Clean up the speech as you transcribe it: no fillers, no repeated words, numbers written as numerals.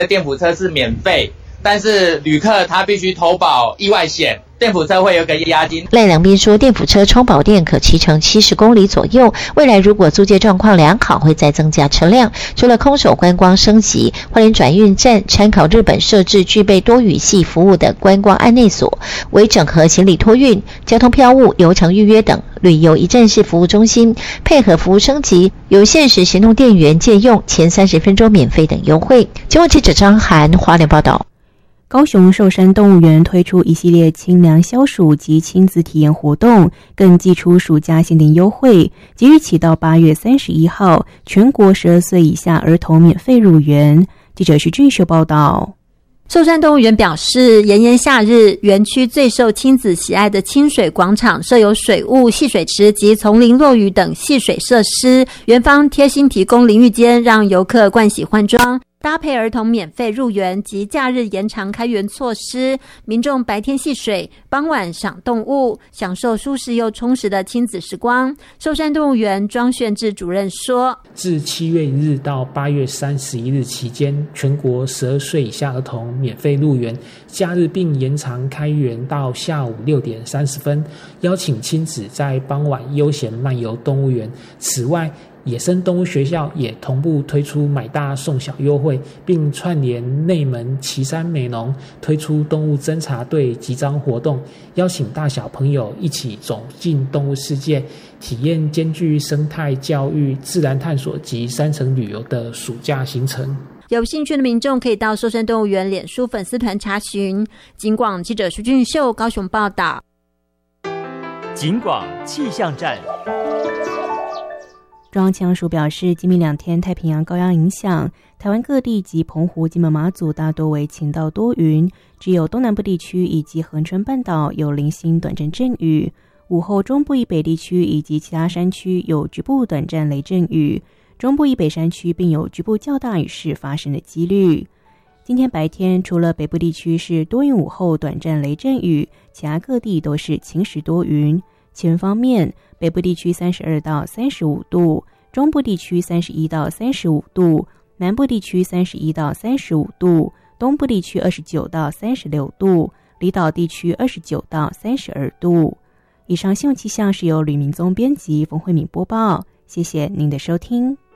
电辅车是免费，但是旅客他必须投保意外险，电辅车会有个押金。 赖良斌说，电辅车充饱电可骑乘70公里左右，未来如果租借状况良好，会再增加车辆。除了空手观光升级，花莲转运站参考日本设置具备多语系服务的观光案内所，为整合行李托运、交通票务、流程预约等旅游一站式服务中心，配合服务升级，有限时行动电源借用，前30分钟免费等优惠。今晚记者张涵花莲报道。 高雄寿山动物园推出一系列清凉消暑及亲子体验活动，更祭出暑假限定优惠，即日起到8月31号，全国12岁以下儿童免费入园。记者徐俊秀报道。 寿山动物园表示，炎炎夏日，园区最受亲子喜爱的清水广场设有水雾、戏水池及丛林落雨等戏水设施，园方贴心提供淋浴间，让游客盥洗换装。搭配儿童免费入园及假日延长开园措施，民众白天戏水，傍晚赏动物，享受舒适又充实的亲子时光。寿山动物园庄炫志主任说， 自7月1日到8月31日期间，全国12岁以下儿童免费入园，假日并延长开园到下午6点30分，邀请亲子在傍晚悠闲漫游动物园。此外，野生动物学校也同步推出买大送小优惠，并串联内门旗山美农推出动物侦察队集章活动，邀请大小朋友一起走进动物世界，体验兼具生态教育、自然探索及山城旅游的暑假行程。 有兴趣的民众可以到寿山动物园脸书粉丝团查询。警广记者徐俊秀高雄报道。 警广气象站。 中央气象署表示，今明2天太平洋高压影响，台湾各地及澎湖、金门、马祖大多为晴到多云，只有东南部地区以及恒春半岛有零星短暂阵雨。午后中部以北地区以及其他山区有局部短暂雷阵雨，中部以北山区并有局部较大雨势发生的几率。今天白天除了北部地区是多云，午后短暂雷阵雨，其他各地都是晴时多云。气温方面，北部地区32到35度，中部地区31到35度，南部地区31到35度，东部地区29到36度，离岛地区29到32度。以上新闻气象是由吕明宗编辑，冯慧敏播报，谢谢您的收听。